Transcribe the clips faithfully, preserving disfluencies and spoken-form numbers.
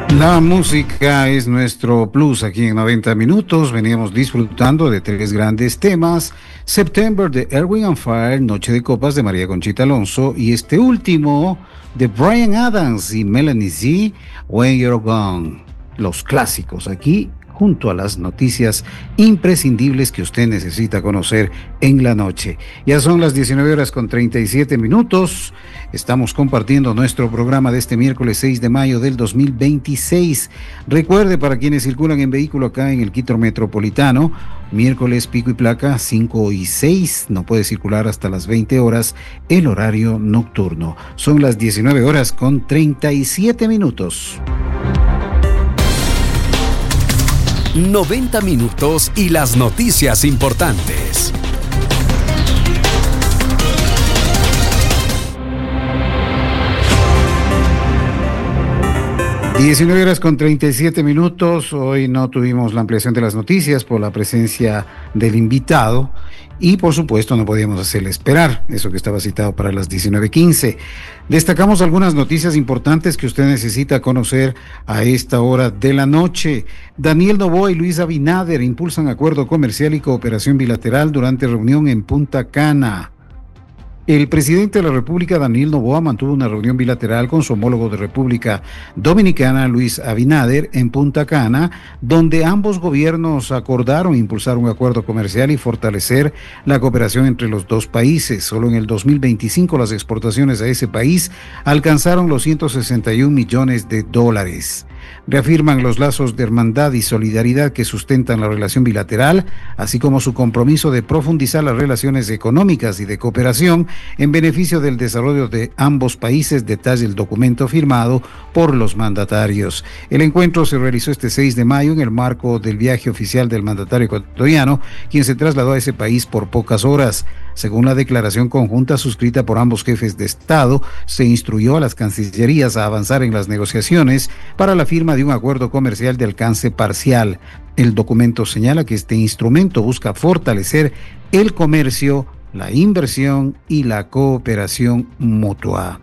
La música es nuestro plus aquí en noventa minutos. Veníamos disfrutando de tres grandes temas: September de Erwin and Fire, Noche de Copas de María Conchita Alonso, y este último de Bryan Adams y Melanie C, When You're Gone. Los clásicos aquí junto a las noticias imprescindibles que usted necesita conocer en la noche. Ya son las diecinueve horas con treinta y siete minutos. Estamos compartiendo nuestro programa de este miércoles seis de mayo del dos mil veintiséis. Recuerde, para quienes circulan en vehículo acá en el Quito Metropolitano, miércoles pico y placa cinco y seis, no puede circular hasta las veinte horas el horario nocturno. Son las diecinueve horas con treinta y siete minutos. noventa minutos y las noticias importantes. diecinueve horas con treinta y siete minutos. Hoy no tuvimos la ampliación de las noticias por la presencia del invitado y por supuesto no podíamos hacerle esperar, eso que estaba citado para las diecinueve quince. Destacamos algunas noticias importantes que usted necesita conocer a esta hora de la noche. Daniel Noboa y Luis Abinader impulsan acuerdo comercial y cooperación bilateral durante reunión en Punta Cana. El presidente de la República, Daniel Noboa, mantuvo una reunión bilateral con su homólogo de República Dominicana, Luis Abinader, en Punta Cana, donde ambos gobiernos acordaron impulsar un acuerdo comercial y fortalecer la cooperación entre los dos países. Solo en el dos mil veinticinco las exportaciones a ese país alcanzaron los ciento sesenta y un millones de dólares. Reafirman los lazos de hermandad y solidaridad que sustentan la relación bilateral, así como su compromiso de profundizar las relaciones económicas y de cooperación en beneficio del desarrollo de ambos países, detalla el documento firmado por los mandatarios. El encuentro se realizó este seis de mayo en el marco del viaje oficial del mandatario ecuatoriano, quien se trasladó a ese país por pocas horas. Según la declaración conjunta suscrita por ambos jefes de Estado, se instruyó a las cancillerías a avanzar en las negociaciones para la firma de un acuerdo comercial de alcance parcial. El documento señala que este instrumento busca fortalecer el comercio, la inversión y la cooperación mutua.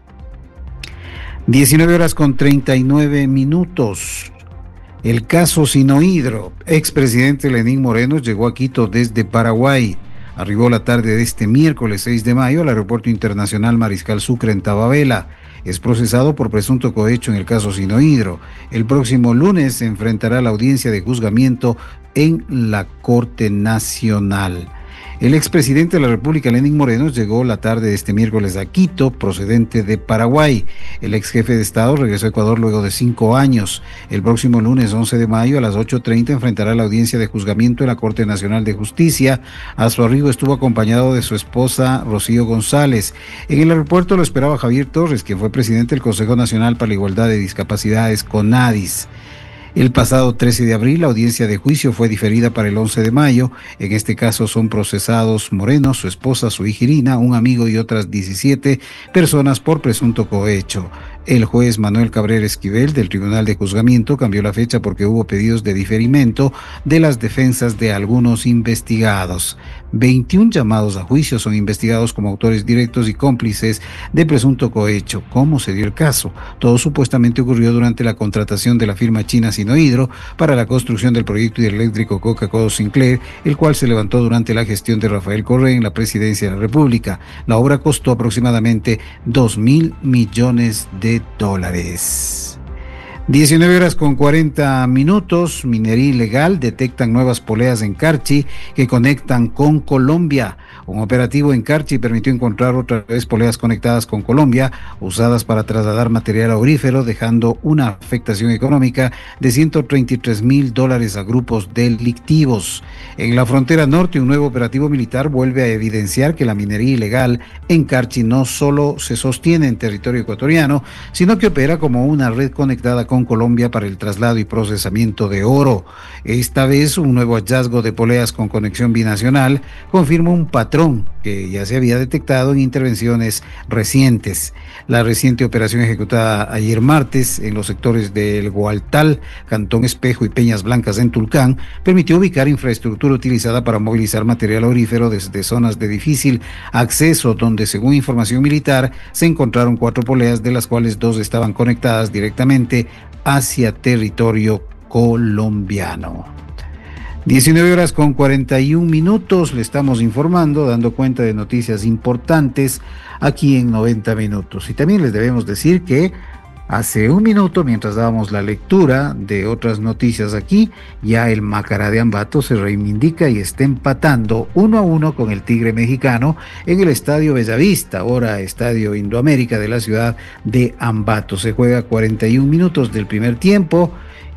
diecinueve horas con treinta y nueve minutos. El caso Sinohydro. Expresidente Lenín Moreno llegó a Quito desde Paraguay. Arribó la tarde de este miércoles seis de mayo al Aeropuerto Internacional Mariscal Sucre en Tababela. Es procesado por presunto cohecho en el caso Sinohydro. El próximo lunes se enfrentará a la audiencia de juzgamiento en la Corte Nacional. El expresidente de la República, Lenín Moreno, llegó la tarde de este miércoles a Quito, procedente de Paraguay. El ex jefe de Estado regresó a Ecuador luego de cinco años. El próximo lunes once de mayo a las ocho treinta enfrentará la audiencia de juzgamiento en la Corte Nacional de Justicia. A su arribo estuvo acompañado de su esposa, Rocío González. En el aeropuerto lo esperaba Javier Torres, quien fue presidente del Consejo Nacional para la Igualdad de Discapacidades, CONADIS. El pasado trece de abril, la audiencia de juicio fue diferida para el once de mayo. En este caso son procesados Moreno, su esposa, su hija Irina, un amigo y otras diecisiete personas por presunto cohecho. El juez Manuel Cabrera Esquivel del Tribunal de Juzgamiento cambió la fecha porque hubo pedidos de diferimiento de las defensas de algunos investigados. veintiún llamados a juicio son investigados como autores directos y cómplices de presunto cohecho. ¿Cómo se dio el caso? Todo supuestamente ocurrió durante la contratación de la firma china Sinohydro para la construcción del proyecto hidroeléctrico Coca-Cola Sinclair, el cual se levantó durante la gestión de Rafael Correa en la presidencia de la República. La obra costó aproximadamente dos mil millones de dólares. diecinueve horas con cuarenta minutos. Minería ilegal. Detectan nuevas poleas en Carchi que conectan con Colombia. Un operativo en Carchi permitió encontrar otra vez poleas conectadas con Colombia, usadas para trasladar material aurífero, dejando una afectación económica de ciento treinta y tres mil dólares a grupos delictivos. En la frontera norte, un nuevo operativo militar vuelve a evidenciar que la minería ilegal en Carchi no solo se sostiene en territorio ecuatoriano, sino que opera como una red conectada con Colombia para el traslado y procesamiento de oro. Esta vez, un nuevo hallazgo de poleas con conexión binacional confirma un patrón que ya se había detectado en intervenciones recientes. La reciente operación ejecutada ayer martes en los sectores del Gualtal, Cantón Espejo y Peñas Blancas en Tulcán permitió ubicar infraestructura utilizada para movilizar material aurífero desde zonas de difícil acceso, donde, según información militar, se encontraron cuatro poleas, de las cuales dos estaban conectadas directamente hacia territorio colombiano. diecinueve horas con cuarenta y un minutos, le estamos informando, dando cuenta de noticias importantes aquí en noventa minutos. Y también les debemos decir que hace un minuto, mientras dábamos la lectura de otras noticias aquí, ya el Macará de Ambato se reivindica y está empatando uno a uno con el Tigre mexicano en el Estadio Bellavista, ahora Estadio Indoamérica de la ciudad de Ambato. Se juega cuarenta y un minutos del primer tiempo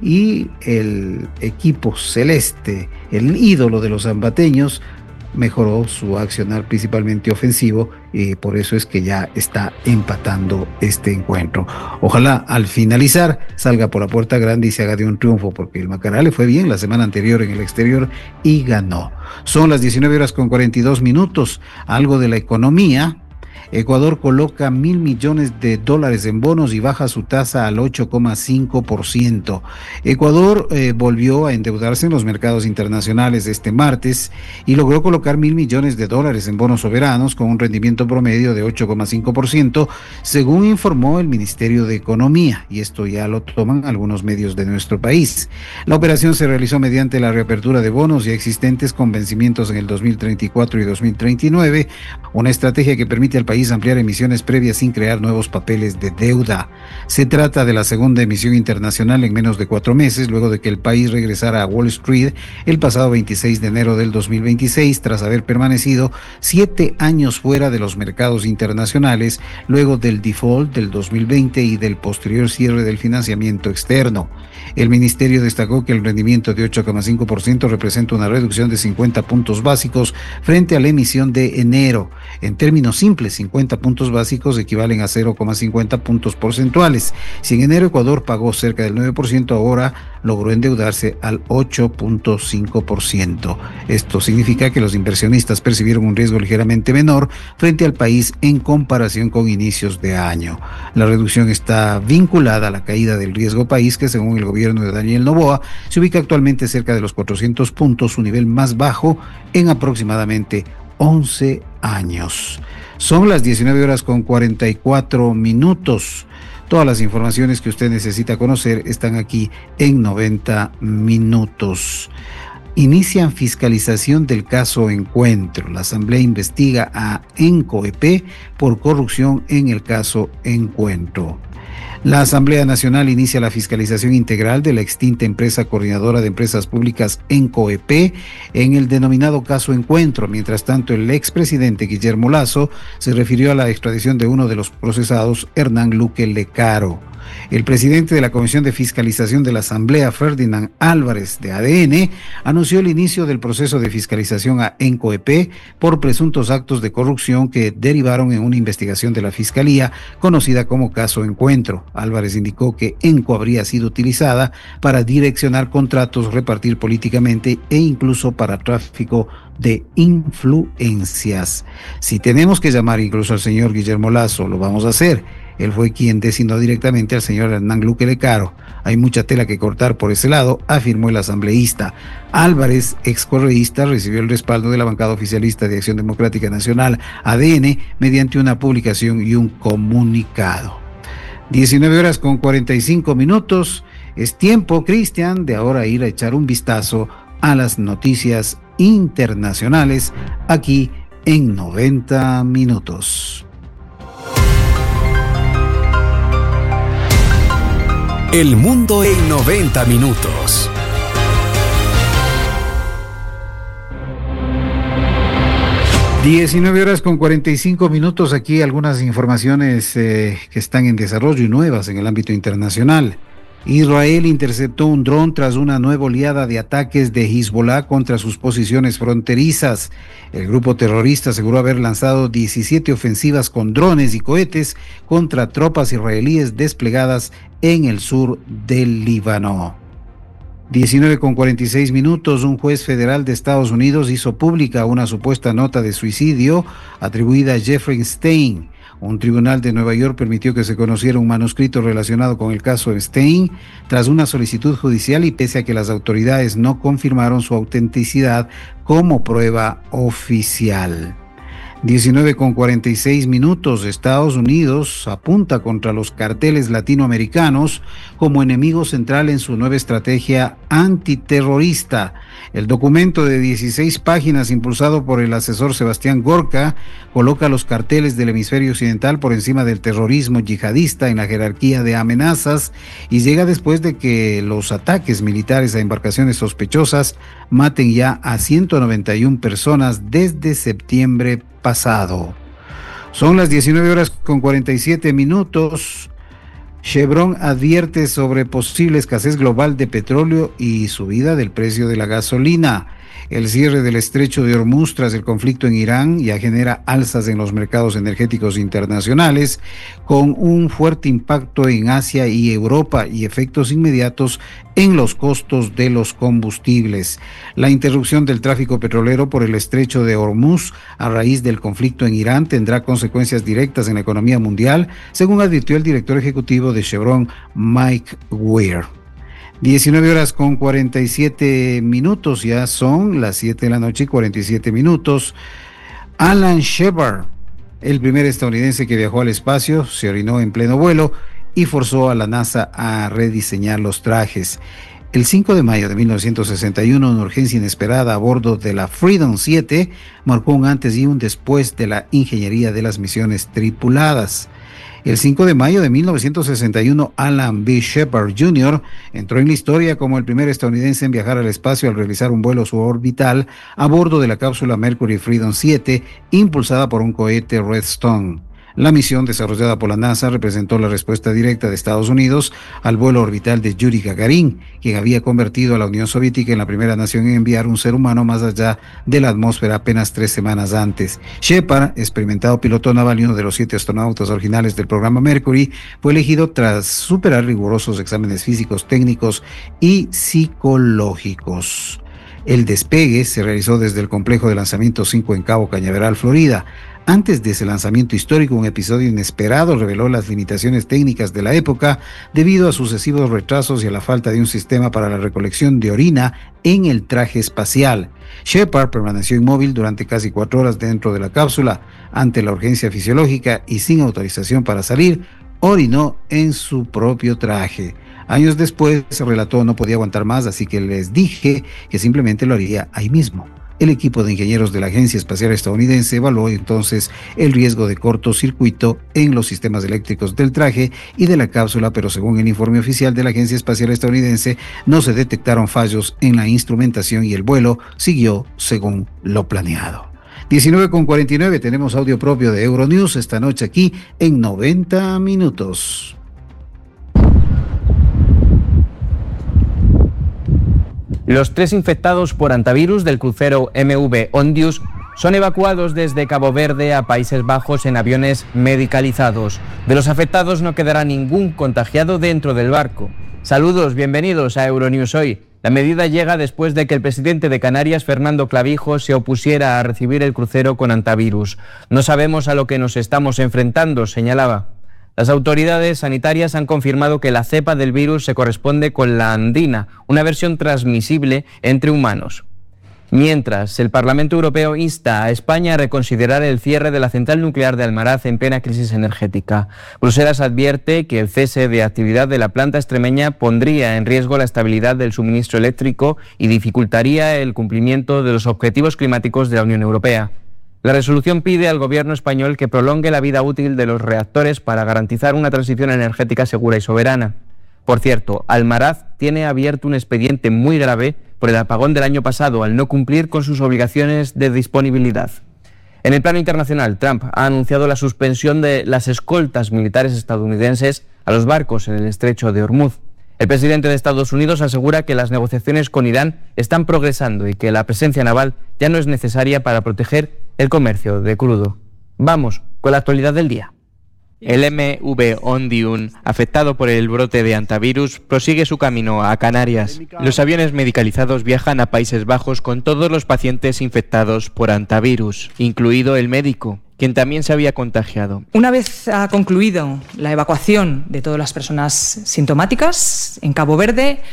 y el equipo celeste, el ídolo de los ambateños, mejoró su accionar principalmente ofensivo y por eso es que ya está empatando este encuentro. Ojalá al finalizar salga por la puerta grande y se haga de un triunfo, porque el Macará le fue bien la semana anterior en el exterior y ganó. Son las diecinueve horas con cuarenta y dos minutos. Algo de la economía. Ecuador coloca mil millones de dólares en bonos y baja su tasa al ocho coma cinco por ciento. Ecuador eh, volvió a endeudarse en los mercados internacionales este martes y logró colocar mil millones de dólares en bonos soberanos con un rendimiento promedio de ocho coma cinco por ciento, según informó el Ministerio de Economía, y esto ya lo toman algunos medios de nuestro país. La operación se realizó mediante la reapertura de bonos ya existentes con vencimientos en el dos mil treinta y cuatro y dos mil treinta y nueve, una estrategia que permite al país ampliar emisiones previas sin crear nuevos papeles de deuda. Se trata de la segunda emisión internacional en menos de cuatro meses, luego de que el país regresara a Wall Street el pasado veintiséis de enero del dos mil veintiséis, tras haber permanecido siete años fuera de los mercados internacionales, luego del default del dos mil veinte y del posterior cierre del financiamiento externo. El ministerio destacó que el rendimiento de ocho coma cinco por ciento representa una reducción de cincuenta puntos básicos frente a la emisión de enero. En términos simples, cincuenta puntos básicos equivalen a cero coma cincuenta puntos porcentuales. Si en enero Ecuador pagó cerca del nueve por ciento, ahora logró endeudarse al ocho punto cinco por ciento. Esto significa que los inversionistas percibieron un riesgo ligeramente menor frente al país en comparación con inicios de año. La reducción está vinculada a la caída del riesgo país, que según el gobierno de Daniel Noboa se ubica actualmente cerca de los cuatrocientos puntos, su nivel más bajo en aproximadamente once años. Son las diecinueve horas con cuarenta y cuatro minutos. Todas las informaciones que usted necesita conocer están aquí en noventa minutos. Inician fiscalización del caso Encuentro. La Asamblea investiga a Encoep por corrupción en el caso Encuentro. La Asamblea Nacional inicia la fiscalización integral de la extinta empresa coordinadora de empresas públicas Encoep en el denominado caso Encuentro. Mientras tanto, el expresidente Guillermo Lasso se refirió a la extradición de uno de los procesados, Hernán Luque Lecaro. El presidente de la Comisión de Fiscalización de la Asamblea, Ferdinand Álvarez, de A D N, anunció el inicio del proceso de fiscalización a Encoep por presuntos actos de corrupción que derivaron en una investigación de la Fiscalía conocida como caso Encuentro. Álvarez indicó que Enco habría sido utilizada para direccionar contratos, repartir políticamente e incluso para tráfico de influencias. Si tenemos que llamar incluso al señor Guillermo Lasso, lo vamos a hacer. Él fue quien designó directamente al señor Hernán Luque Lecaro. Hay mucha tela que cortar por ese lado, afirmó el asambleísta. Álvarez, excorreísta, recibió el respaldo de la bancada oficialista de Acción Democrática Nacional, A D N, mediante una publicación y un comunicado. diecinueve horas con cuarenta y cinco minutos. Es tiempo, Cristian, de ahora ir a echar un vistazo a las noticias internacionales aquí en noventa minutos. El mundo en noventa minutos. diecinueve horas con cuarenta y cinco minutos. Aquí algunas informaciones eh, que están en desarrollo y nuevas en el ámbito internacional. Israel interceptó un dron tras una nueva oleada de ataques de Hezbollah contra sus posiciones fronterizas. El grupo terrorista aseguró haber lanzado diecisiete ofensivas con drones y cohetes contra tropas israelíes desplegadas en el sur del Líbano. diecinueve con cuarenta y seis minutos, un juez federal de Estados Unidos hizo pública una supuesta nota de suicidio atribuida a Jeffrey Stein. Un tribunal de Nueva York permitió que se conociera un manuscrito relacionado con el caso Stein tras una solicitud judicial y pese a que las autoridades no confirmaron su autenticidad como prueba oficial. diecinueve con cuarenta y seis minutos. Estados Unidos apunta contra los carteles latinoamericanos como enemigo central en su nueva estrategia antiterrorista. El documento de dieciséis páginas impulsado por el asesor Sebastián Gorka coloca los carteles del hemisferio occidental por encima del terrorismo yihadista en la jerarquía de amenazas y llega después de que los ataques militares a embarcaciones sospechosas maten ya a ciento noventa y una personas desde septiembre pasado. Son las diecinueve horas con cuarenta y siete minutos. Chevron advierte sobre posible escasez global de petróleo y subida del precio de la gasolina. El cierre del estrecho de Hormuz tras el conflicto en Irán ya genera alzas en los mercados energéticos internacionales, con un fuerte impacto en Asia y Europa y efectos inmediatos en los costos de los combustibles. La interrupción del tráfico petrolero por el estrecho de Hormuz a raíz del conflicto en Irán tendrá consecuencias directas en la economía mundial, según advirtió el director ejecutivo de Chevron, Mike Weir. diecinueve horas con cuarenta y siete minutos, ya son las siete de la noche y cuarenta y siete minutos. Alan Shepard, el primer estadounidense que viajó al espacio, se orinó en pleno vuelo y forzó a la NASA a rediseñar los trajes. El cinco de mayo de mil novecientos sesenta y uno, una urgencia inesperada a bordo de la Freedom siete marcó un antes y un después de la ingeniería de las misiones tripuladas. El cinco de mayo de mil novecientos sesenta y uno, Alan B. Shepard junior entró en la historia como el primer estadounidense en viajar al espacio al realizar un vuelo suborbital a bordo de la cápsula Mercury Freedom siete, impulsada por un cohete Redstone. La misión desarrollada por la NASA representó la respuesta directa de Estados Unidos al vuelo orbital de Yuri Gagarin, quien había convertido a la Unión Soviética en la primera nación en enviar un ser humano más allá de la atmósfera apenas tres semanas antes. Shepard, experimentado piloto naval y uno de los siete astronautas originales del programa Mercury, fue elegido tras superar rigurosos exámenes físicos, técnicos y psicológicos. El despegue se realizó desde el complejo de lanzamiento cinco en Cabo Cañaveral, Florida. Antes de ese lanzamiento histórico, un episodio inesperado reveló las limitaciones técnicas de la época debido a sucesivos retrasos y a la falta de un sistema para la recolección de orina en el traje espacial. Shepard permaneció inmóvil durante casi cuatro horas dentro de la cápsula. Ante la urgencia fisiológica y sin autorización para salir, orinó en su propio traje. Años después relató: no podía aguantar más, así que les dije que simplemente lo haría ahí mismo. El equipo de ingenieros de la Agencia Espacial Estadounidense evaluó entonces el riesgo de cortocircuito en los sistemas eléctricos del traje y de la cápsula, pero según el informe oficial de la Agencia Espacial Estadounidense, no se detectaron fallos en la instrumentación y el vuelo siguió según lo planeado. diecinueve con cuarenta y nueve, tenemos audio propio de Euronews esta noche aquí en noventa minutos. Los tres infectados por hantavirus del crucero M V Ondius son evacuados desde Cabo Verde a Países Bajos en aviones medicalizados. De los afectados no quedará ningún contagiado dentro del barco. Saludos, bienvenidos a Euronews Hoy. La medida llega después de que el presidente de Canarias, Fernando Clavijo, se opusiera a recibir el crucero con hantavirus. No sabemos a lo que nos estamos enfrentando, señalaba. Las autoridades sanitarias han confirmado que la cepa del virus se corresponde con la andina, una versión transmisible entre humanos. Mientras, el Parlamento Europeo insta a España a reconsiderar el cierre de la central nuclear de Almaraz en plena crisis energética. Bruselas advierte que el cese de actividad de la planta extremeña pondría en riesgo la estabilidad del suministro eléctrico y dificultaría el cumplimiento de los objetivos climáticos de la Unión Europea. La resolución pide al gobierno español que prolongue la vida útil de los reactores para garantizar una transición energética segura y soberana. Por cierto, Almaraz tiene abierto un expediente muy grave por el apagón del año pasado al no cumplir con sus obligaciones de disponibilidad. En el plano internacional, Trump ha anunciado la suspensión de las escoltas militares estadounidenses a los barcos en el estrecho de Hormuz. El presidente de Estados Unidos asegura que las negociaciones con Irán están progresando y que la presencia naval ya no es necesaria para proteger el comercio de crudo. Vamos con la actualidad del día. El M V Ondiun, afectado por el brote de hantavirus, prosigue su camino a Canarias. Los aviones medicalizados viajan a Países Bajos con todos los pacientes infectados por hantavirus, incluido el médico, quien también se había contagiado. Una vez ha concluido la evacuación de todas las personas sintomáticas en Cabo Verde,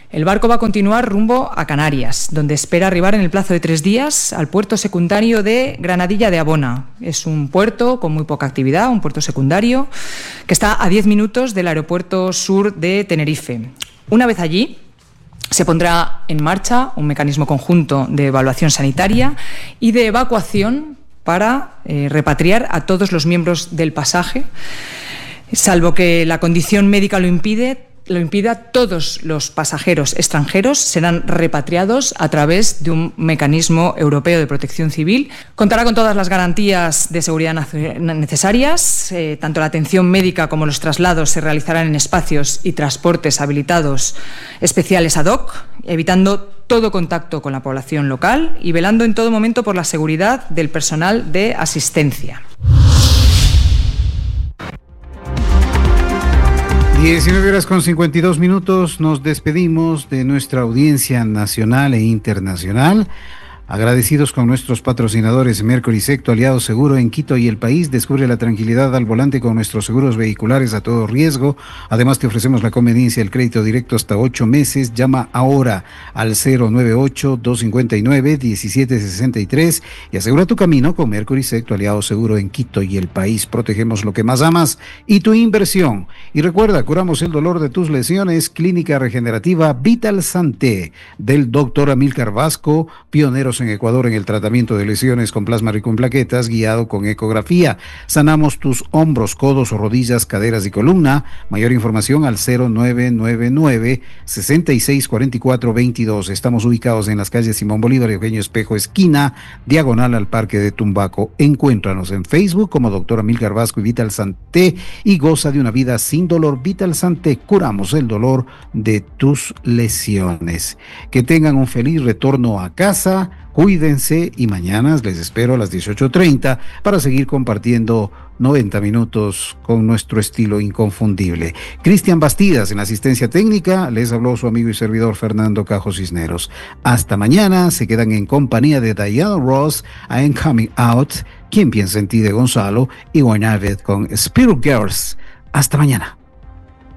El barco va a continuar rumbo a Canarias, donde espera arribar en el plazo de tres días al puerto secundario de Granadilla de Abona. Es un puerto con muy poca actividad, un puerto secundario, que está a diez minutos del aeropuerto sur de Tenerife. Una vez allí, se pondrá en marcha un mecanismo conjunto de evaluación sanitaria y de evacuación para eh, repatriar a todos los miembros del pasaje, salvo que la condición médica lo impide. lo impida, todos los pasajeros extranjeros serán repatriados a través de un mecanismo europeo de protección civil. Contará con todas las garantías de seguridad necesarias. Eh, tanto la atención médica como los traslados se realizarán en espacios y transportes habilitados especiales ad hoc, evitando todo contacto con la población local y velando en todo momento por la seguridad del personal de asistencia. diecinueve horas con cincuenta y dos minutos, nos despedimos de nuestra audiencia nacional e internacional. Agradecidos con nuestros patrocinadores Mercury Secto, aliado seguro en Quito y el país. Descubre la tranquilidad al volante con nuestros seguros vehiculares a todo riesgo. Además te ofrecemos la conveniencia del crédito directo hasta ocho meses. Llama ahora al cero nueve ocho, dos cinco nueve, uno siete seis tres y asegura tu camino con Mercury Secto, aliado seguro en Quito y el país. Protegemos lo que más amas y tu inversión. Y recuerda, curamos el dolor de tus lesiones. Clínica Regenerativa Vital Santé del doctor Amílcar Vasco, pioneros en Ecuador en el tratamiento de lesiones con plasma rico en plaquetas, guiado con ecografía. Sanamos tus hombros, codos, rodillas, caderas y columna. Mayor información al cero nueve nueve nueve, seis seis cuatro cuatro dos dos. Estamos ubicados en las calles Simón Bolívar y Eugenio Espejo, esquina, diagonal al Parque de Tumbaco. Encuéntranos en Facebook como doctor Amílcar Vasco y Vital Santé y goza de una vida sin dolor. Vital Santé, curamos el dolor de tus lesiones. Que tengan un feliz retorno a casa. Cuídense y mañana les espero a las dieciocho treinta para seguir compartiendo noventa minutos con nuestro estilo inconfundible. Cristian Bastidas en la asistencia técnica, les habló su amigo y servidor Fernando Cajo Cisneros. Hasta mañana, se quedan en compañía de Diana Ross, I Am Coming Out, Quien piensa en ti de Gonzalo y Wayne Abbott con Spirit Girls. Hasta mañana.